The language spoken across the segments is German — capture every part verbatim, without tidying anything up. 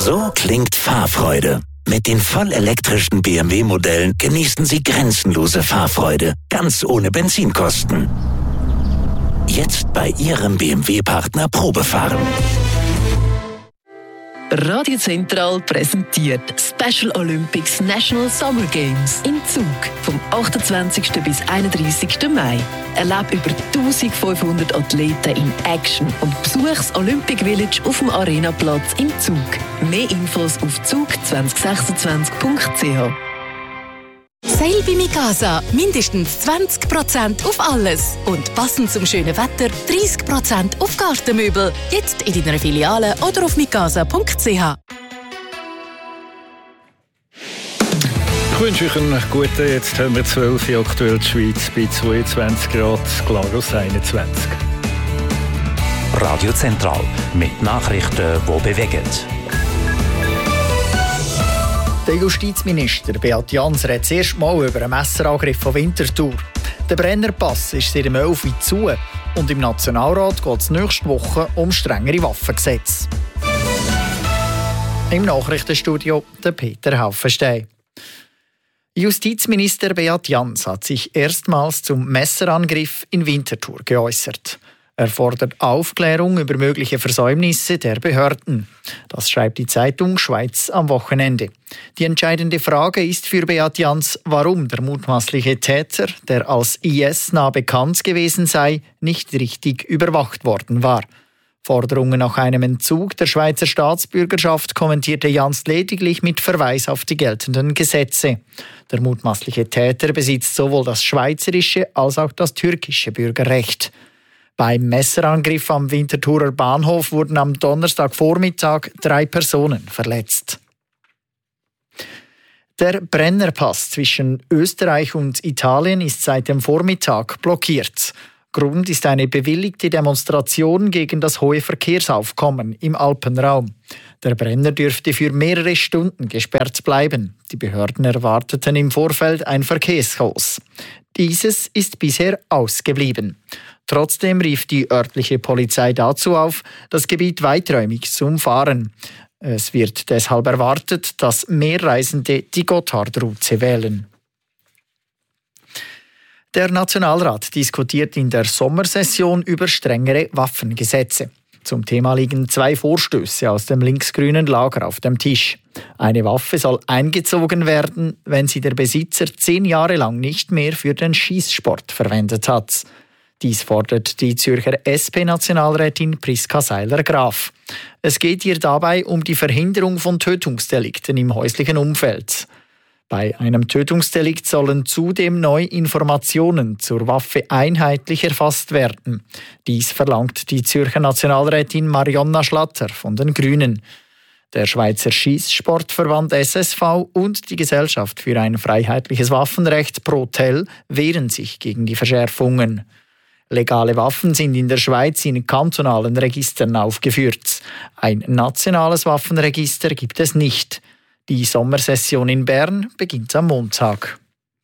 So klingt Fahrfreude. Mit den vollelektrischen B M W-Modellen genießen Sie grenzenlose Fahrfreude, ganz ohne Benzinkosten. Jetzt bei Ihrem B M W-Partner Probefahren. Radio Zentral präsentiert Special Olympics National Summer Games in Zug vom achtundzwanzigsten bis einunddreißigsten Mai. Erlebe über eintausendfünfhundert Athleten in Action und besuche das Olympic Village auf dem Arenaplatz in Zug. Mehr Infos auf zug zwanzig sechsundzwanzig punkt c h. Sale bei Mikasa. Mindestens zwanzig Prozent auf alles. Und passend zum schönen Wetter dreißig Prozent auf Gartenmöbel. Jetzt in deiner Filiale oder auf mikasa punkt c h. Ich wünsche euch einen guten, jetzt haben wir zwölf Uhr aktuell die Schweiz bei zweiundzwanzig Grad, Glarus einundzwanzig. Radio Zentral mit Nachrichten, die bewegen. Der Justizminister Beat Jans redet das erste Mal über einen Messerangriff von Winterthur. Der Brennerpass ist seit elf Uhr zu und im Nationalrat geht es nächste Woche um strengere Waffengesetze. Im Nachrichtenstudio der Peter Haufenstein. Justizminister Beat Jans hat sich erstmals zum Messerangriff in Winterthur geäußert. Er fordert Aufklärung über mögliche Versäumnisse der Behörden. Das schreibt die Zeitung Schweiz am Wochenende. Die entscheidende Frage ist für Beat Jans, warum der mutmaßliche Täter, der als I S-nah bekannt gewesen sei, nicht richtig überwacht worden war. Forderungen nach einem Entzug der Schweizer Staatsbürgerschaft kommentierte Jans lediglich mit Verweis auf die geltenden Gesetze. Der mutmaßliche Täter besitzt sowohl das schweizerische als auch das türkische Bürgerrecht. Beim Messerangriff am Winterthurer Bahnhof wurden am Donnerstagvormittag drei Personen verletzt. Der Brennerpass zwischen Österreich und Italien ist seit dem Vormittag blockiert. Grund ist eine bewilligte Demonstration gegen das hohe Verkehrsaufkommen im Alpenraum. Der Brenner dürfte für mehrere Stunden gesperrt bleiben. Die Behörden erwarteten im Vorfeld ein Verkehrschaos. Dieses ist bisher ausgeblieben. Trotzdem rief die örtliche Polizei dazu auf, das Gebiet weiträumig zu umfahren. Es wird deshalb erwartet, dass mehr Reisende die Gotthardroute wählen. Der Nationalrat diskutiert in der Sommersession über strengere Waffengesetze. Zum Thema liegen zwei Vorstöße aus dem linksgrünen Lager auf dem Tisch. Eine Waffe soll eingezogen werden, wenn sie der Besitzer zehn Jahre lang nicht mehr für den Schießsport verwendet hat. Dies fordert die Zürcher S P-Nationalrätin Priska Seiler-Graf. Es geht ihr dabei um die Verhinderung von Tötungsdelikten im häuslichen Umfeld. Bei einem Tötungsdelikt sollen zudem neu Informationen zur Waffe einheitlich erfasst werden. Dies verlangt die Zürcher Nationalrätin Marionna Schlatter von den Grünen. Der Schweizer Schießsportverband S S V und die Gesellschaft für ein freiheitliches Waffenrecht ProTel wehren sich gegen die Verschärfungen. Legale Waffen sind in der Schweiz in kantonalen Registern aufgeführt. Ein nationales Waffenregister gibt es nicht. Die Sommersession in Bern beginnt am Montag.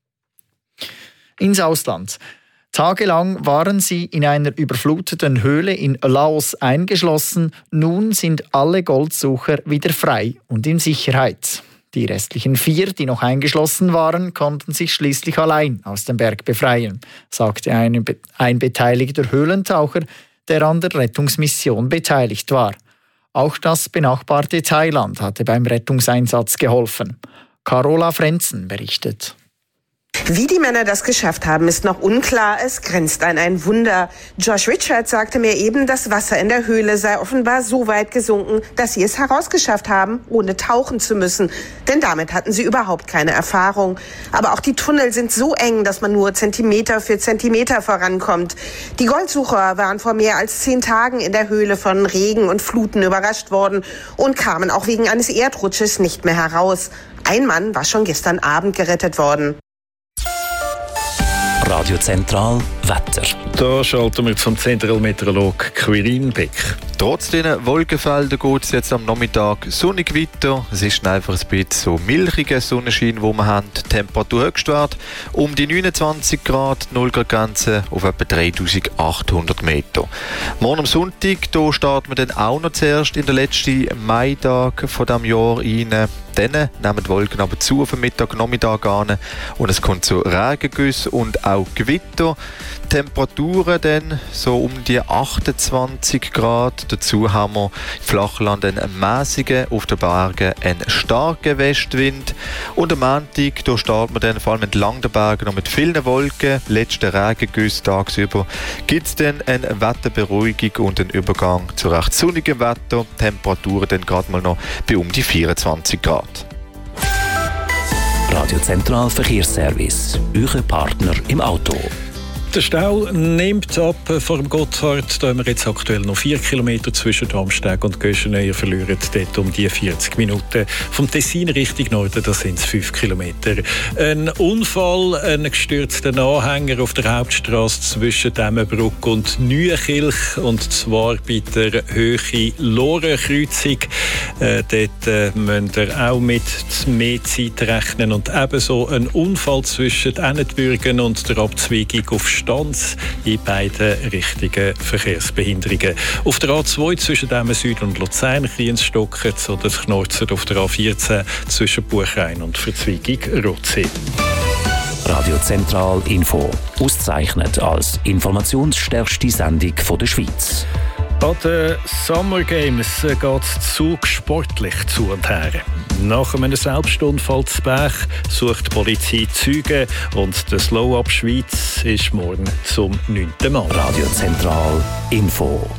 Ins Ausland. Tagelang waren sie in einer überfluteten Höhle in Laos eingeschlossen. Nun sind alle Goldsucher wieder frei und in Sicherheit. Die restlichen vier, die noch eingeschlossen waren, konnten sich schließlich allein aus dem Berg befreien, sagte ein, ein beteiligter Höhlentaucher, der an der Rettungsmission beteiligt war. Auch das benachbarte Thailand hatte beim Rettungseinsatz geholfen. Carola Frenzen berichtet. Wie die Männer das geschafft haben, ist noch unklar. Es grenzt an ein Wunder. Josh Richards sagte mir eben, das Wasser in der Höhle sei offenbar so weit gesunken, dass sie es herausgeschafft haben, ohne tauchen zu müssen. Denn damit hatten sie überhaupt keine Erfahrung. Aber auch die Tunnel sind so eng, dass man nur Zentimeter für Zentimeter vorankommt. Die Goldsucher waren vor mehr als zehn Tagen in der Höhle von Regen und Fluten überrascht worden und kamen auch wegen eines Erdrutsches nicht mehr heraus. Ein Mann war schon gestern Abend gerettet worden. Radio Zentral Wetter. Da schalten wir zum Zentralmeteorolog Quirin Beck. Trotz diesen Wolkenfeldern geht es jetzt am Nachmittag sonnig weiter. Es ist einfach ein bisschen so milchiger Sonnenschein, den wir haben. Die Temperatur Höchstwert um die neunundzwanzig Grad, null Grad Grenze auf etwa dreitausendachthundert Meter. Morgen am Sonntag, da starten wir dann auch noch zuerst in den letzten Maitag von diesem Jahr rein. Dann nehmen die Wolken aber zu auf den Mittag, Nachmittag an und es kommt zu Regengüssen und auch Gewitter. Temperaturen dann so um die achtundzwanzig Grad. Dazu haben wir im Flachland einen mäßigen, auf den Bergen einen starken Westwind. Und am Montag, da starten wir dann vor allem entlang der Berge noch mit vielen Wolken. Letzten Regengüsse tagsüber gibt es dann eine Wetterberuhigung und einen Übergang zu recht sonnigem Wetter. Temperaturen dann gerade mal noch bei um die vierundzwanzig Grad. Radio Zentral Verkehrsservice. Eure Partner im Auto. Der Stau nimmt ab vor dem Gotthard. Da haben wir jetzt aktuell noch vier Kilometer zwischen Amsteg und Göschenen. Ihr verliert dort um die vierzig Minuten. Vom Tessin Richtung Norden, da sind es fünf Kilometer. Ein Unfall, ein gestürzter Anhänger auf der Hauptstrasse zwischen Demmenbruck und Neuenkirch. Und zwar bei der Höhe Lorenkreuzung. Äh, dort äh, müsst ihr auch mit mehr Zeit rechnen. Und ebenso ein Unfall zwischen Ennetbürgen und der Abzweigung auf Stanz in beiden richtigen Verkehrsbehinderungen. Auf der A zwei zwischen Demmen Süd und Luzern kleines Stockert oder das Knorzer auf der A vierzehn zwischen Buchrein und Verzweigung Rotsee. Radio Zentral Info. Ausgezeichnet als informationsstärkste Sendung der Schweiz. An den Summer Games geht es Zug sportlich zu und her. Nach einem Selbstunfall zu Bech sucht die Polizei Zeugen und der Slow-Up Schweiz ist morgen zum neunten Mal. Radio Zentral Info.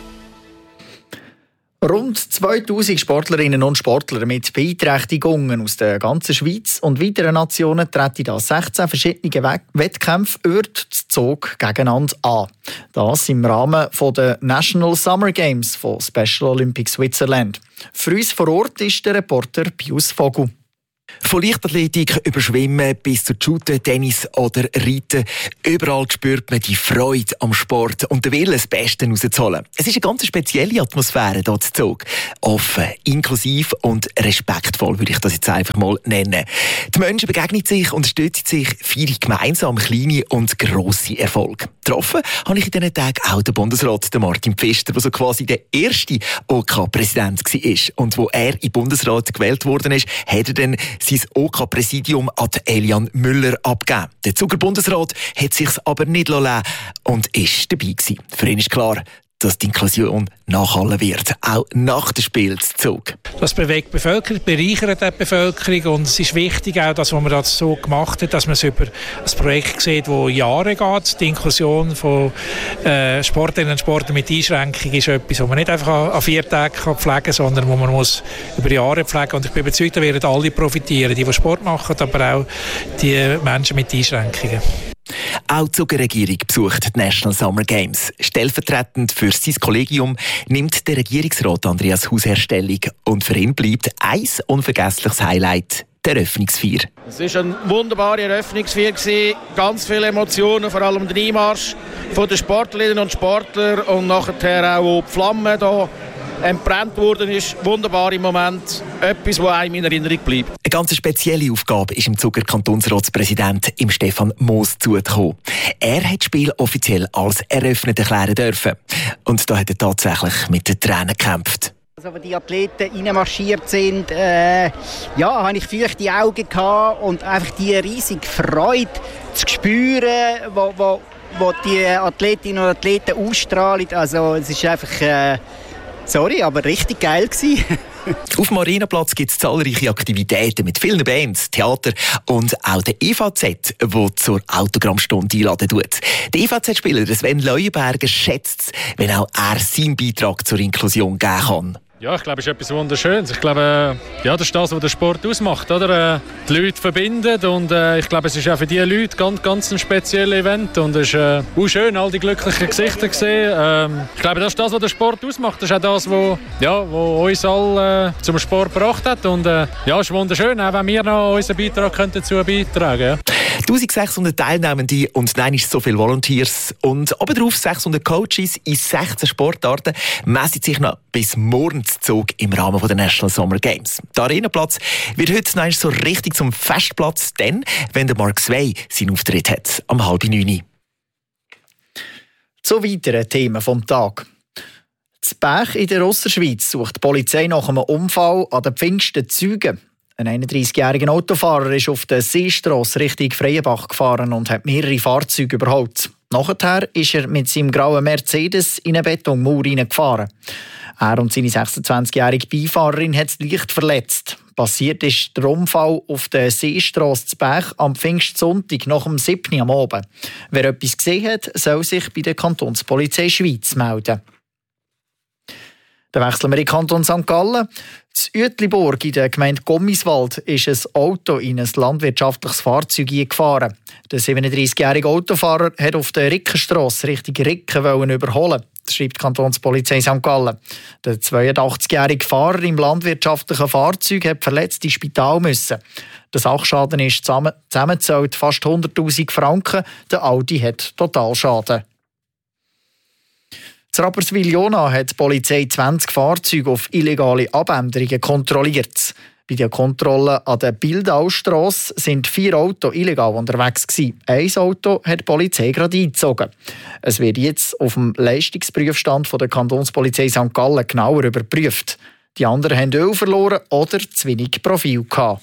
Rund zweitausend Sportlerinnen und Sportler mit Beeinträchtigungen aus der ganzen Schweiz und weiteren Nationen treten an sechzehn verschiedenen Wettkämpfen über den Zug gegeneinander an. Das im Rahmen der National Summer Games von Special Olympics Switzerland. Für uns vor Ort ist der Reporter Pius Vogel. Von Leichtathletik über Schwimmen bis zu Shooten, Tennis oder Reiten. Überall spürt man die Freude am Sport und den Willen, das Beste rauszuholen. Es ist eine ganz spezielle Atmosphäre hier zu Zug. Offen, inklusiv und respektvoll, würde ich das jetzt einfach mal nennen. Die Menschen begegnen sich, unterstützen sich, feiern gemeinsam kleine und grosse Erfolge. Getroffen habe ich in diesen Tagen auch den Bundesrat, den Martin Pfister, der so quasi der erste O K-Präsident war. Und wo er in den Bundesrat gewählt worden ist, hat er dann sein O K-Präsidium an Elian Müller abgegeben. Der Zuger Bundesrat hat sich aber nicht lassen und ist dabei gewesen. Für ihn ist klar, dass die Inklusion nachhallen wird, auch nach dem Spiel zu Zug. Das bewegt die Bevölkerung, bereichert die Bevölkerung und es ist wichtig auch, dass was man das so gemacht hat, dass man es über ein Projekt sieht, das Jahre geht. Die Inklusion von äh, Sportlerinnen und Sportlern mit Einschränkung ist etwas, das man nicht einfach an vier Tagen pflegen kann, sondern wo man muss über Jahre pflegen. Und ich bin überzeugt, da werden alle profitieren, die, die Sport machen, aber auch die Menschen mit Einschränkungen. Auch die Zugerregierung besucht die National Summer Games. Stellvertretend für sein Kollegium nimmt der Regierungsrat Andreas Hausherr Stellung. Und für ihn bleibt ein unvergessliches Highlight der Eröffnungsfeier. Es war eine wunderbare Eröffnungsfeier. Ganz viele Emotionen, vor allem der Einmarsch von den Sportlerinnen und Sportlern und nachher auch die Flamme hier entbrannt worden ist. Wunderbar im Moment. Etwas, das einem in Erinnerung bleibt. Eine ganz spezielle Aufgabe ist im Zuger Kantonsratspräsident im Stefan Moos zugekommen. Er hat das Spiel offiziell als eröffnet erklären dürfen. Und da hat er tatsächlich mit den Tränen gekämpft. Also, als die Athleten reinmarschiert sind, äh, ja, hatte ich feuchte Augen gehabt und einfach die riesige Freude zu spüren, wo, wo, wo die Athletinnen und Athleten ausstrahlen. Also, es ist einfach, äh, sorry, aber richtig geil gewesen. Auf dem Arenaplatz gibt es zahlreiche Aktivitäten mit vielen Bands, Theater und auch der E V Z, der zur Autogrammstunde einladen tut. Der E V Z-Spieler Sven Leuenberger schätzt es, wenn auch er seinen Beitrag zur Inklusion geben kann. Ja, ich glaube, es ist etwas Wunderschönes. Ich glaube, äh, ja, das ist das, was der Sport ausmacht, oder? Äh, die Leute verbindet und äh, ich glaube, es ist auch für diese Leute ganz, ganz ein spezielles Event und es ist äh, auch schön, all die glücklichen Gesichter zu sehen. Ähm, ich glaube, das ist das, was der Sport ausmacht. Das ist auch das, was ja, uns alle äh, zum Sport gebracht hat und äh, ja, es ist wunderschön, auch wenn wir noch unseren Beitrag dazu beitragen können. Ja. eintausendsechshundert Teilnehmende und nein ist so viele Volunteers und obendrauf sechshundert Coaches in sechzehn Sportarten messen sich noch bis morgen zu Zug im Rahmen der National Summer Games. Der Arenaplatz wird heute noch so richtig zum Festplatz, denn wenn der Mark Sway seinen Auftritt hat, am halb neun. Zu weiteren Themen vom Tag. In Bäch in der Ausserschweiz sucht die Polizei nach einem Unfall an den Pfingsten Zügen. Ein einunddreißigjähriger Autofahrer ist auf der Seestrasse Richtung Freienbach gefahren und hat mehrere Fahrzeuge überholt. Nachher ist er mit seinem grauen Mercedes in eine Betonmauer hineingefahren. Er und seine sechsundzwanzigjährige Beifahrerin hat es leicht verletzt. Passiert ist der Unfall auf der Seestrasse zu Bäch am Pfingstsonntag nach dem siebten Uhr am Abend. Wer etwas gesehen hat, soll sich bei der Kantonspolizei Schweiz melden. Dann wechseln wir in den Kanton Sankt Gallen. In Uetliburg in der Gemeinde Gommiswald ist ein Auto in ein landwirtschaftliches Fahrzeug gefahren. Der siebenunddreißigjährige Autofahrer wollte auf der Rickenstrasse Richtung Ricken überholen. Das schreibt die Kantonspolizei Sankt Gallen. Der zweiundachtzigjährige Fahrer im landwirtschaftlichen Fahrzeug hat verletzt ins Spital müssen. Der Sachschaden ist zusammen, zusammengezählt fast hunderttausend Franken. Der Audi hat Totalschaden. In Rapperswil-Jona hat die Polizei zwanzig Fahrzeuge auf illegale Abänderungen kontrolliert. Bei der Kontrolle an der Bildaustrasse sind vier Autos illegal unterwegs gewesen. Ein Auto hat die Polizei gerade eingezogen. Es wird jetzt auf dem Leistungsprüfstand von der Kantonspolizei Sankt Gallen genauer überprüft. Die anderen haben Öl verloren oder zu wenig Profil gehabt.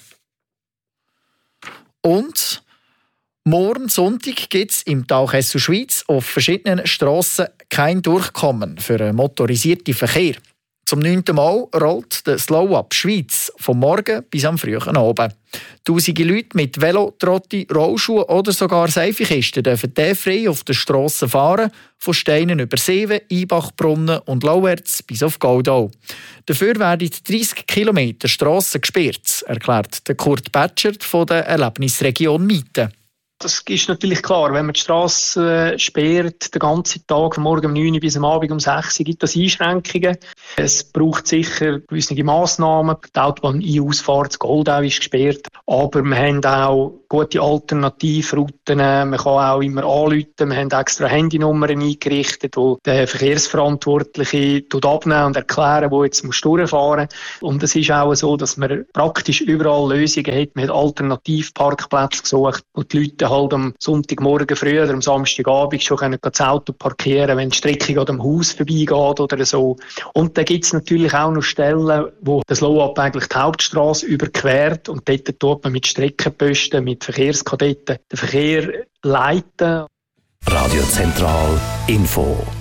Und morgen Sonntag gibt es im Tal Kessel Schweiz auf verschiedenen Strassen kein Durchkommen für einen motorisierten Verkehr. Zum neunten Mal rollt der Slow-Up Schweiz vom Morgen bis am frühen Abend. Tausende Leute mit Velo, Trotti, Rollschuhen oder sogar Seifenkisten dürfen frei auf den Strassen fahren, von Steinen über Seewen, Einbachbrunnen und Lauwärts bis auf Goldau. Dafür werden dreissig Kilometer Strassen gesperrt, erklärt Kurt Betscher von der Erlebnisregion Miete. Das ist natürlich klar, wenn man die Strasse äh, sperrt, den ganzen Tag, von morgen um neun Uhr bis am Abend um sechs Uhr, gibt es Einschränkungen. Es braucht sicher gewisse Massnahmen. Die Autobahn-Ein-Ausfahrt zu Goldau ist gesperrt. Aber wir haben auch gute Alternativrouten. Man kann auch immer anrufen. Wir haben extra Handynummern eingerichtet, wo der Verkehrsverantwortliche abnehmen und erklären, wo jetzt durchfahren muss. Und es ist auch so, dass man praktisch überall Lösungen hat. Man hat Alternativparkplätze gesucht, wo die Leute halt am Sonntagmorgen früh oder am Samstagabend schon können das Auto parkieren, wenn die Strecke an dem Haus vorbeigeht oder so. Und dann gibt es natürlich auch noch Stellen, wo das Slow-Up eigentlich die Hauptstrasse überquert und dort tut man mit Streckenposten, mit Verkehrskadetten den Verkehr leiten. Radio Zentral Info.